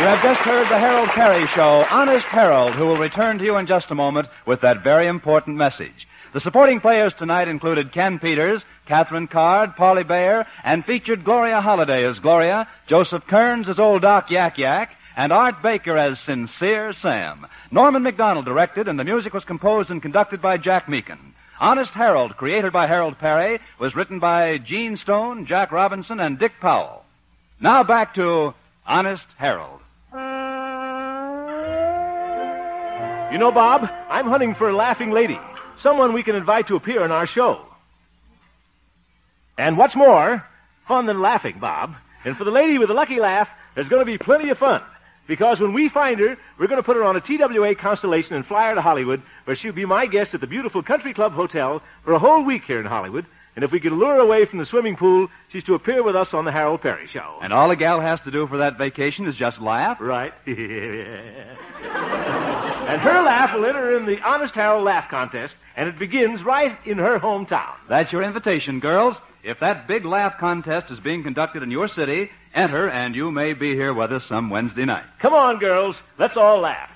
have just heard the Harold Perry Show, Honest Harold, who will return to you in just a moment with that very important message. The supporting players tonight included Ken Peters, Catherine Card, Parley Bayer, and featured Gloria Holliday as Gloria, Joseph Kearns as Old Doc Yak Yak, and Art Baker as Sincere Sam. Norman McDonald directed, and the music was composed and conducted by Jack Meakin. Honest Harold, created by Harold Perry, was written by Gene Stone, Jack Robinson, and Dick Powell. Now back to Honest Harold. You know, Bob, I'm hunting for a laughing lady. Someone we can invite to appear in our show. And what's more, fun than laughing, Bob. And for the lady with the lucky laugh, there's going to be plenty of fun. Because when we find her, we're going to put her on a TWA Constellation and fly her to Hollywood, where she'll be my guest at the beautiful Country Club Hotel for a whole week here in Hollywood. And if we can lure her away from the swimming pool, she's to appear with us on the Harold Perry Show. And all a gal has to do for that vacation is just laugh? Right. And her laugh will enter in the Honest Harold Laugh Contest, and it begins right in her hometown. That's your invitation, girls. If that big laugh contest is being conducted in your city, enter, and you may be here with us some Wednesday night. Come on, girls. Let's all laugh.